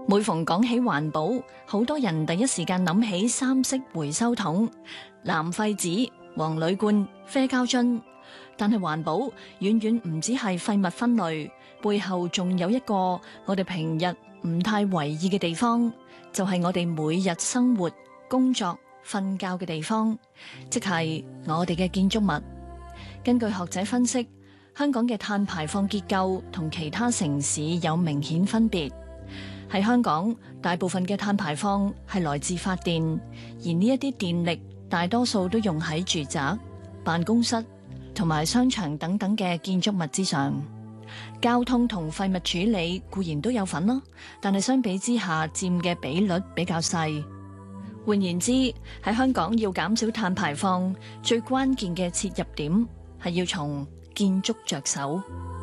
每逢講起環保，好多人第一時間諗起三色回收桶、藍廢紙、黃鋁罐、啡膠樽。但係環保遠遠唔止係廢物分類，背後仲有一個我哋平日唔太為意嘅地方，就係我哋每日生活、工作、瞓覺嘅地方，即係我哋嘅建築物。根據學者分析，香港嘅碳排放結構同其他城市有明顯分別。喺香港，大部分嘅碳排放係來自發電，而呢一啲電力大多數都用喺住宅、辦公室同埋商場等等嘅建築物之上。交通同廢物處理固然都有份咯，但係相比之下佔嘅比率比較細。換言之，喺香港要減少碳排放，最關鍵嘅切入點係要從建築着手。